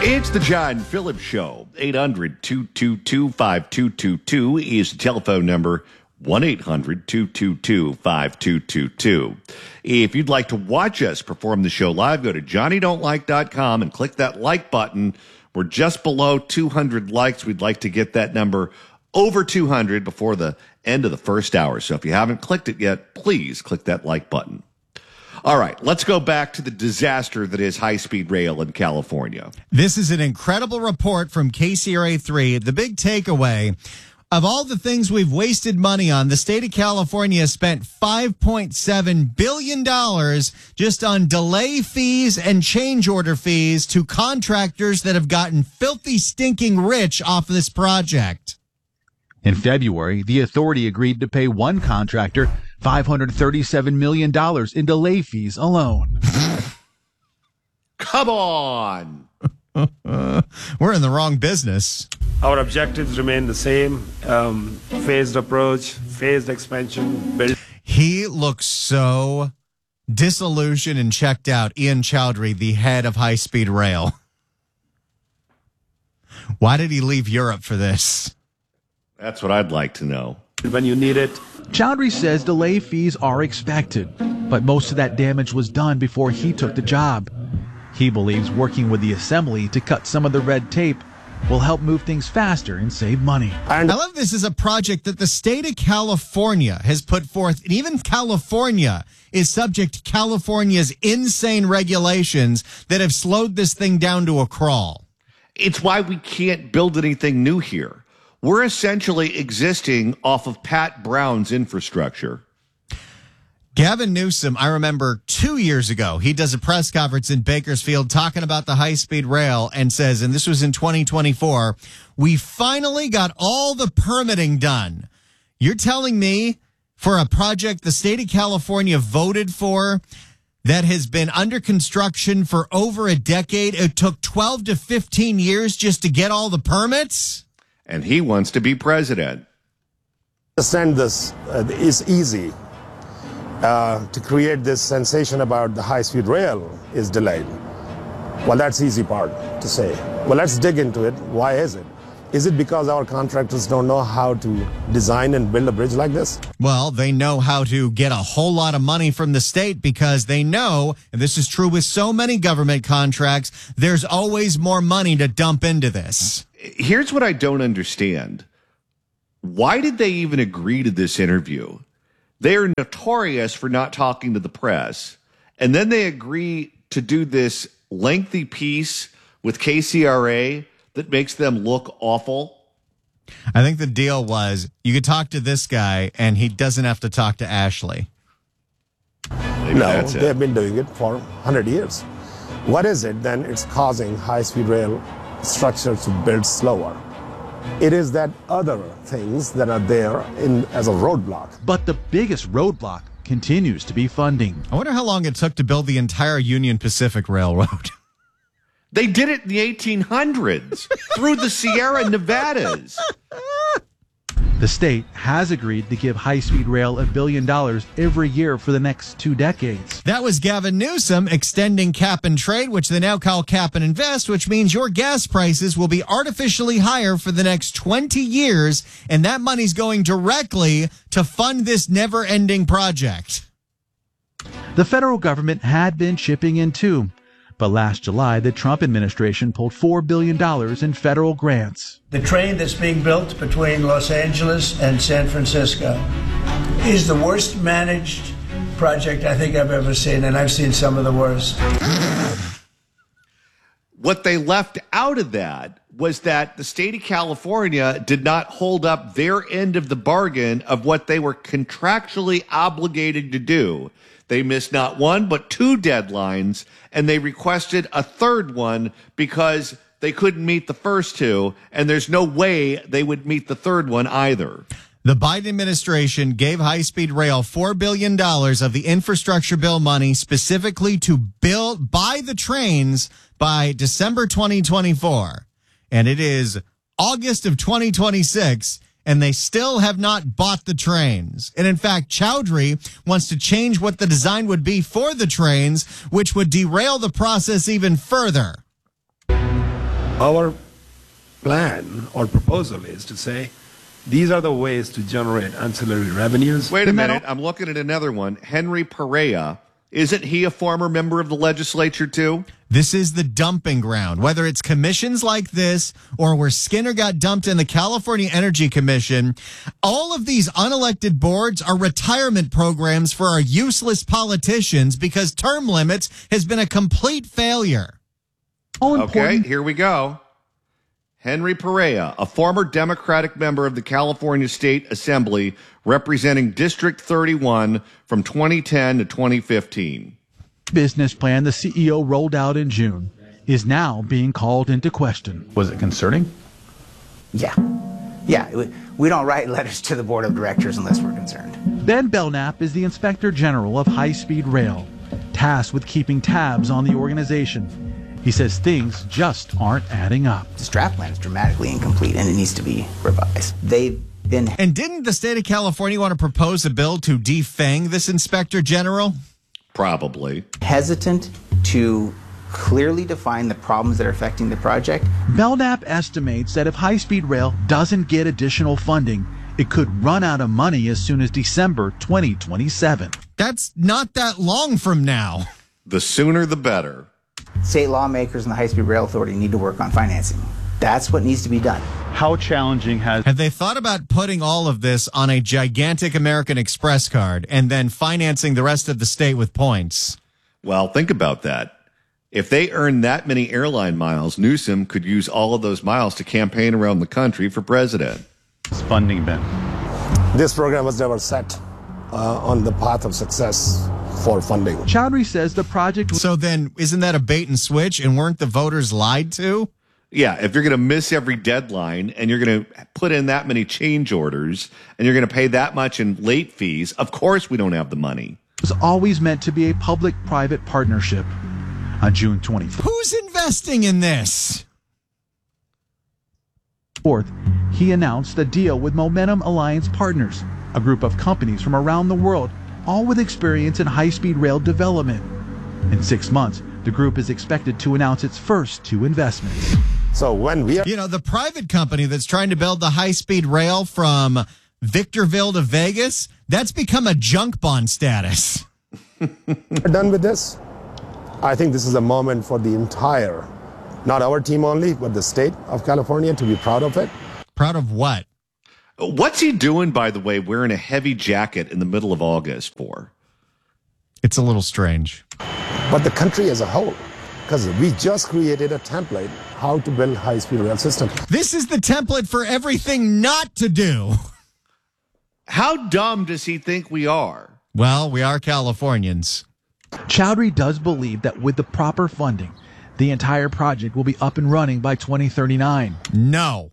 It's the John Phillips Show. 800-222-5222 is the telephone number. 1-800-222-5222. If you'd like to watch us perform the show live, go to johnnydon'tlike.com and click that like button. We're just below 200 likes. We'd like to get that number over 200 before the end of the first hour. So if you haven't clicked it yet, please click that like button. All right, let's go back to the disaster that is high-speed rail in California. This is an incredible report from KCRA3. The big takeaway, of all the things we've wasted money on, the state of California spent $5.7 billion just on delay fees and change order fees to contractors that have gotten filthy, stinking rich off of this project. In February, the authority agreed to pay one contractor $537 million in delay fees alone. Come on. We're in the wrong business. Our objectives remain the same. Phased approach, phased expansion. He looks so disillusioned and checked out. Ian Chowdhury, the head of High Speed Rail. Why did he leave Europe for this? That's what I'd like to know. When you need it. Chowdhury says delay fees are expected, but most of that damage was done before he took the job. He believes working with the assembly to cut some of the red tape will help move things faster and save money. I love this is a project that the state of California has put forth, and even California is subject to California's insane regulations that have slowed this thing down to a crawl. It's why we can't build anything new here. We're essentially existing off of Pat Brown's infrastructure. Gavin Newsom, I remember 2 years ago, he does a press conference in Bakersfield talking about the high-speed rail and says, and this was in 2024, we finally got all the permitting done. You're telling me for a project the state of California voted for that has been under construction for over a decade, it took 12 to 15 years just to get all the permits? And he wants to be president. Understand this is easy. To create this sensation about the high-speed rail is delayed. Well, that's the easy part to say. Well, let's dig into it. Why is it? Is it because our contractors don't know how to design and build a bridge like this? Well, they know how to get a whole lot of money from the state because they know, and this is true with so many government contracts, there's always more money to dump into this. Here's what I don't understand. Why did they even agree to this interview? They are notorious for not talking to the press. And then they agree to do this lengthy piece with KCRA that makes them look awful. I think the deal was you could talk to this guy and he doesn't have to talk to Ashley. No, they've been doing it for 100 years. What is it then? It's causing high-speed rail structure to build slower. It is that other things that are there as a roadblock. But the biggest roadblock continues to be funding. I wonder how long it took to build the entire Union Pacific Railroad. They did it in the 1800s through the Sierra Nevadas. The state has agreed to give high-speed rail $1 billion every year for the next 2 decades. That was Gavin Newsom extending cap and trade, which they now call cap and invest, which means your gas prices will be artificially higher for the next 20 years, and that money's going directly to fund this never-ending project. The federal government had been chipping in too. But last July, the Trump administration pulled $4 billion in federal grants. The train that's being built between Los Angeles and San Francisco is the worst managed project I think I've ever seen, and I've seen some of the worst. What they left out of that was that the state of California did not hold up their end of the bargain of what they were contractually obligated to do. They missed not one, but 2 deadlines, and they requested a third one because they couldn't meet the first 2, and there's no way they would meet the third one either. The Biden administration gave high-speed rail $4 billion of the infrastructure bill money specifically to buy the trains by December 2024. And it is August of 2026, and they still have not bought the trains. And in fact, Chowdhury wants to change what the design would be for the trains, which would derail the process even further. Our plan or proposal is to say these are the ways to generate ancillary revenues. Wait a minute. I'm looking at another one. Henry Perea. Isn't he a former member of the legislature, too? This is the dumping ground, whether it's commissions like this or where Skinner got dumped in the California Energy Commission. All of these unelected boards are retirement programs for our useless politicians because term limits has been a complete failure. Okay, here we go. Henry Perea, a former Democratic member of the California State Assembly representing District 31 from 2010 to 2015. Business plan the CEO rolled out in June is now being called into question. Was it concerning? Yeah. We don't write letters to the board of directors unless we're concerned. Ben Belknap is the Inspector General of High Speed Rail, tasked with keeping tabs on the organization. He says things just aren't adding up. This draft plan is dramatically incomplete and it needs to be revised. They've been... And didn't the state of California want to propose a bill to defang this Inspector General? Probably. hesitant to clearly define the problems that are affecting the project. Belknap estimates that if High Speed Rail doesn't get additional funding, it could run out of money as soon as December 2027. That's not that long from now. The sooner the better. State lawmakers and the High Speed Rail Authority need to work on financing. That's what needs to be done. How challenging has... Have they thought about putting all of this on a gigantic American Express card and then financing the rest of the state with points? Well, think about that. If they earn that many airline miles, Newsom could use all of those miles to campaign around the country for president. What's funding been? This program was never set on the path of success for funding. Chowdhury says the project... So then, isn't that a bait and switch, and weren't the voters lied to? Yeah, if you're going to miss every deadline and you're going to put in that many change orders and you're going to pay that much in late fees, of course we don't have the money. It was always meant to be a public-private partnership. On June 24th, Who's investing in this? he announced a deal with Momentum Alliance Partners, a group of companies from around the world, all with experience in high-speed rail development. In 6 months, the group is expected to announce its first 2 investments. So when we are The private company that's trying to build the high-speed rail from Victorville to Vegas, that's become a junk bond status. done with this, I think this is a moment for the entire, not our team only, but the state of California to be proud of it. Proud of what? What's he doing, by the way, wearing a heavy jacket in the middle of August for? It's a little strange. But the country as a whole, because we just created a template how to build high-speed rail system. This is the template for everything not to do. How dumb does he think we are? Well, we are Californians. Chowdhury does believe that with the proper funding, the entire project will be up and running by 2039. No.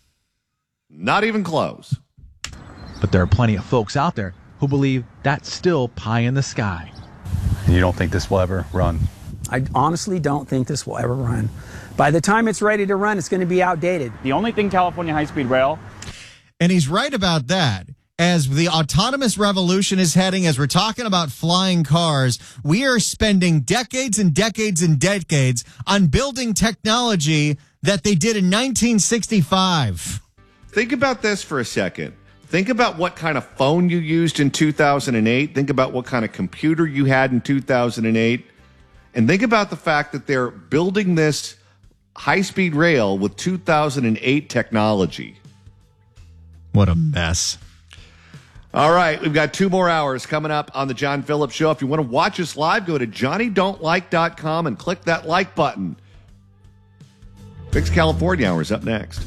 Not even close. But there are plenty of folks out there who believe that's still pie in the sky. And you don't think this will ever run? I honestly don't think this will ever run. By the time it's ready to run, it's going to be outdated. The only thing California High-Speed Rail... And he's right about that. As the autonomous revolution is heading, as we're talking about flying cars, we are spending decades and decades and decades on building technology that they did in 1965. Think about this for a second. Think about what kind of phone you used in 2008. Think about what kind of computer you had in 2008. And think about the fact that they're building this high-speed rail with 2008 technology. What a mess. All right, we've got 2 more hours coming up on the John Phillips Show. If you want to watch us live, go to johnnydon'tlike.com and click that like button. Fix California Hour is up next.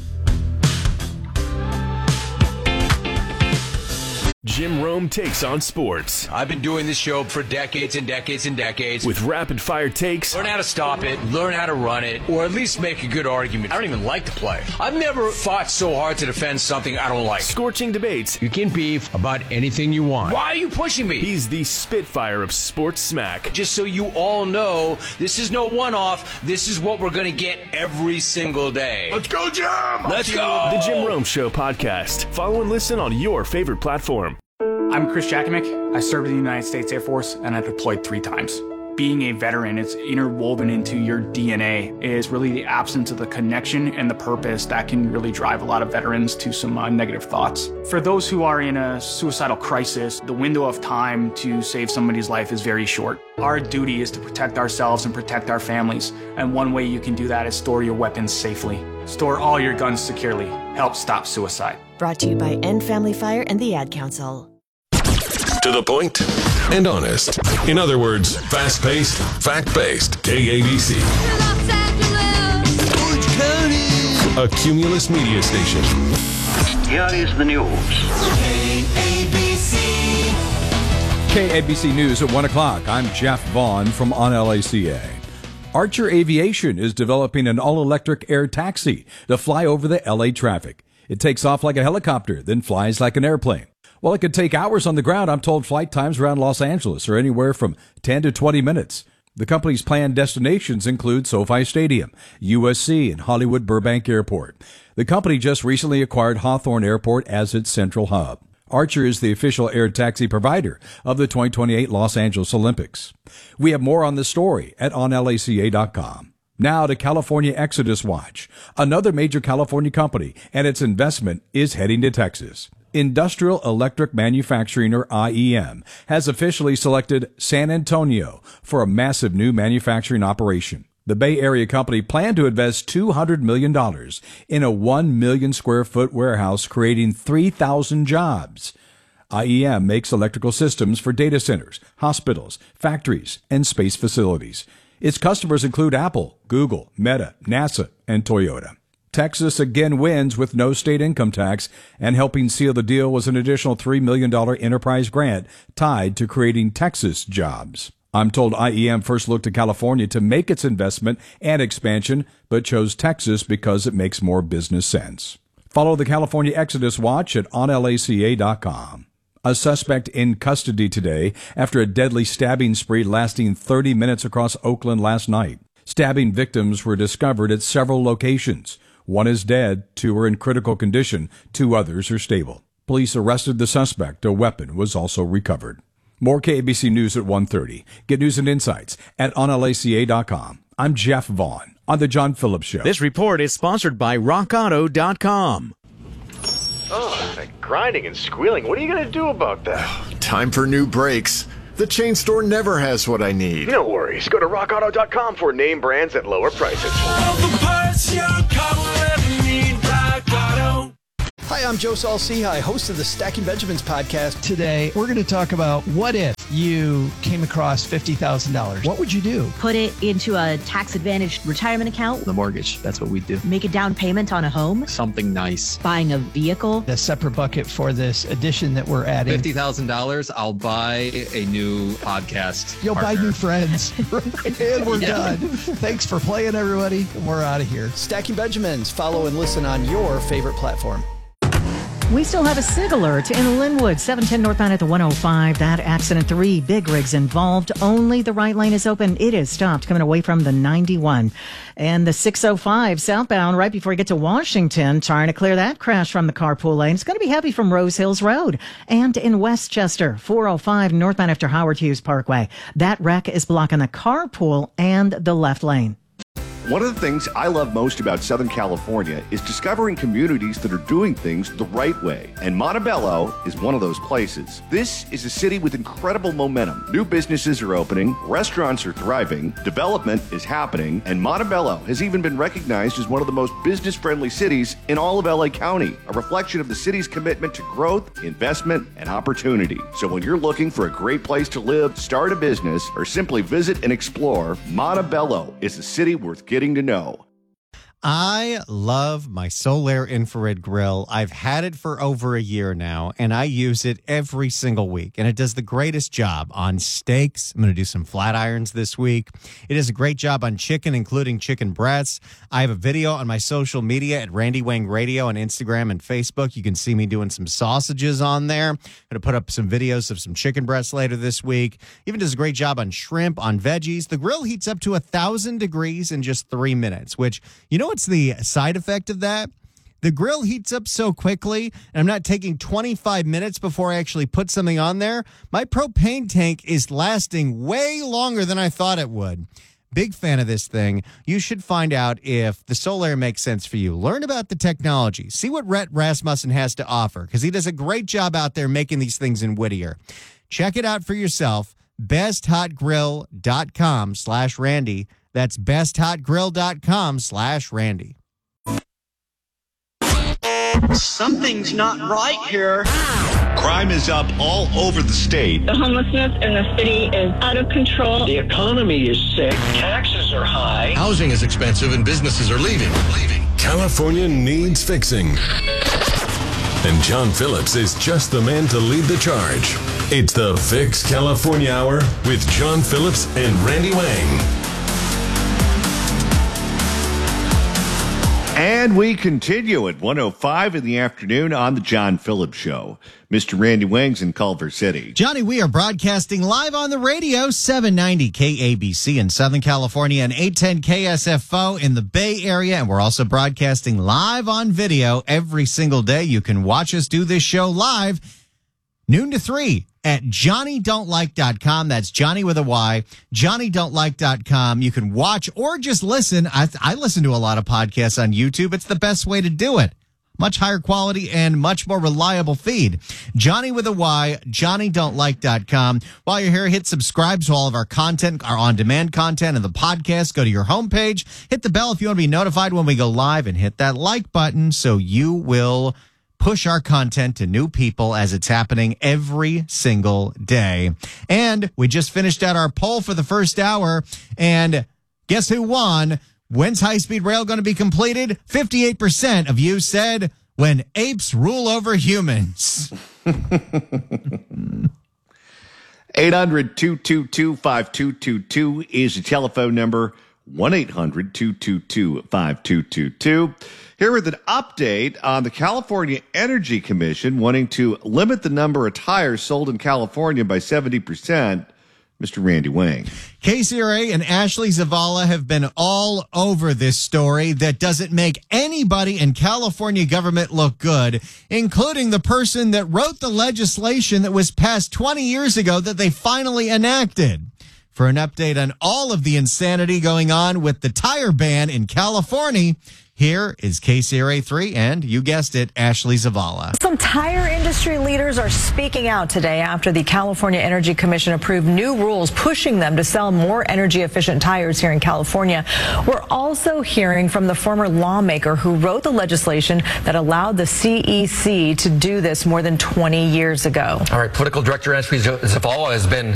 Jim Rome takes on sports. I've been doing this show for decades and decades and decades. With rapid-fire takes. Learn how to stop it, learn how to run it, or at least make a good argument. I don't even like to play. I've never fought so hard to defend something I don't like. Scorching debates. You can beef about anything you want. Why are you pushing me? He's the Spitfire of sports smack. Just so you all know, this is no one-off. This is what we're going to get every single day. Let's go, Jim! Let's go! The Jim Rome Show podcast. Follow and listen on your favorite platform. I'm Chris Jakomick. I served in the United States Air Force, and I deployed 3 times. being a veteran, it's interwoven into your DNA, is really the absence of the connection and the purpose that can really drive a lot of veterans to some negative thoughts. For those who are in a suicidal crisis, the window of time to save somebody's life is very short. Our duty is to protect ourselves and protect our families, and one way you can do that is store your weapons safely. Store all your guns securely. Help stop suicide. Brought to you by End Family Fire and the Ad Council. To the point and honest. In other words, fast-paced, fact-based. KABC. Orange County. A Cumulus media station. Here is the news. KABC News at 1 o'clock. I'm Jeff Vaughn from On LACA. Archer Aviation is developing an all-electric air taxi to fly over the LA traffic. It takes off like a helicopter, then flies like an airplane. Well, it could take hours on the ground. I'm told flight times around Los Angeles are anywhere from 10 to 20 minutes. The company's planned destinations include SoFi Stadium, USC, and Hollywood Burbank Airport. The company just recently acquired Hawthorne Airport as its central hub. Archer is the official air taxi provider of the 2028 Los Angeles Olympics. We have more on this story at onlaca.com. Now to California Exodus Watch. Another major California company and its investment is heading to Texas. Industrial Electric Manufacturing, or IEM, has officially selected San Antonio for a massive new manufacturing operation. The Bay Area company planned to invest $200 million in a 1 million square foot warehouse, creating 3,000 jobs. IEM makes electrical systems for data centers, hospitals, factories, and space facilities. Its customers include Apple, Google, Meta, NASA, and Toyota. Texas again wins with no state income tax, and helping seal the deal was an additional $3 million enterprise grant tied to creating Texas jobs. I'm told IEM first looked to California to make its investment and expansion, but chose Texas because it makes more business sense. Follow the California Exodus Watch at onlaca.com. A suspect in custody today after a deadly stabbing spree lasting 30 minutes across Oakland last night. Stabbing victims were discovered at several locations. One is dead, 2 are in critical condition, 2 others are stable. Police arrested the suspect. A weapon was also recovered. More KABC News at 1:30. Get news and insights at onlaca.com. I'm Jeff Vaughn on The John Phillips Show. This report is sponsored by rockauto.com. Oh, that grinding and squealing. What are you going to do about that? Time for new brakes. The chain store never has what I need. No worries. Go to rockauto.com for name brands at lower prices. All the parts your car will ever need, Rock Auto. Hi, I'm Joe Saul-Sehy, host of the Stacking Benjamins podcast. Today, we're going to talk about what if you came across $50,000. What would you do? Put it into a tax-advantaged retirement account. The mortgage. That's what we'd do. Make a down payment on a home. Something nice. Buying a vehicle. A separate bucket for this addition that we're adding. $50,000, I'll buy a new podcast. You'll partner. buy new friends. And we're done. Thanks for playing, everybody. We're out of here. Stacking Benjamins. Follow and listen on your favorite platform. We still have a SIG alert in Linwood, 710 northbound at the 105. That accident, 3 big rigs involved. Only the right lane is open. It is stopped coming away from the 91. And the 605 southbound right before you get to Washington, trying to clear that crash from the carpool lane. It's going to be heavy from Rose Hills Road. And in Westchester, 405 northbound after Howard Hughes Parkway. That wreck is blocking the carpool and the left lane. One of the things I love most about Southern California is discovering communities that are doing things the right way. And Montebello is one of those places. This is a city with incredible momentum. New businesses are opening, restaurants are thriving, development is happening, and Montebello has even been recognized as one of the most business-friendly cities in all of LA County, a reflection of the city's commitment to growth, investment, and opportunity. So when you're looking for a great place to live, start a business, or simply visit and explore, Montebello is a city worth getting to know. I love my Solaire infrared grill. I've had it for over a year now, and I use it every single week. And it does the greatest job on steaks. I'm going to do some flat irons this week. It does a great job on chicken, including chicken breasts. I have a video on my social media at Randy Wang Radio on Instagram and Facebook. You can see me doing some sausages on there. I'm going to put up some videos of some chicken breasts later this week. Even does a great job on shrimp, on veggies. The grill heats up to 1,000 degrees in just 3 minutes, which, you know, what's the side effect of that? the grill heats up so quickly, and I'm not taking 25 minutes before I actually put something on there. My propane tank is lasting way longer than I thought it would. Big fan of this thing. You should find out if the Solaire makes sense for you. Learn about the technology. See what Rhett Rasmussen has to offer, because he does a great job out there making these things in Whittier. Check it out for yourself. BestHotGrill.com/Randy. That's BestHotGrill.com/Randy. Something's not right here. Crime is up all over the state. The homelessness in the city is out of control. The economy is sick. Taxes are high. Housing is expensive and businesses are leaving. California needs fixing. And John Phillips is just the man to lead the charge. It's the Fix California Hour with John Phillips and Randy Wang. And we continue at 1:05 in the afternoon on the John Phillips Show. Mr. Randy Wang's in Culver City. Johnny, we are broadcasting live on the radio, 790 KABC in Southern California and 810 KSFO in the Bay Area. And we're also broadcasting live on video every single day. You can watch us do this show live noon to 3 at JohnnyDon'tLike.com. That's Johnny with a Y, JohnnyDon'tLike.com. You can watch or just listen. I listen to a lot of podcasts on YouTube. It's the best way to do it. Much higher quality and much more reliable feed. Johnny with a Y, JohnnyDon'tLike.com. While you're here, hit subscribe to all of our content, our on-demand content and the podcast. Go to your homepage, hit the bell if you want to be notified when we go live, and hit that like button so you will push our content to new people as it's happening every single day. And we just finished out our poll for the first hour, and guess who won? When's high-speed rail going to be completed? 58% of you said when apes rule over humans. 800-222-5222 is the telephone number. 1-800-222-5222. Here with an update on the California Energy Commission wanting to limit the number of tires sold in California by 70%. Mr. Randy Wang. KCRA and Ashley Zavala have been all over this story that doesn't make anybody in California government look good, including the person that wrote the legislation that was passed 20 years ago that they finally enacted. For an update on all of the insanity going on with the tire ban in California, here is KCRA 3 and, you guessed it, Ashley Zavala. Some tire industry leaders are speaking out today after the California Energy Commission approved new rules pushing them to sell more energy-efficient tires here in California. We're also hearing from the former lawmaker who wrote the legislation that allowed the CEC to do this more than 20 years ago. All right, Political Director Ashley Zavala has been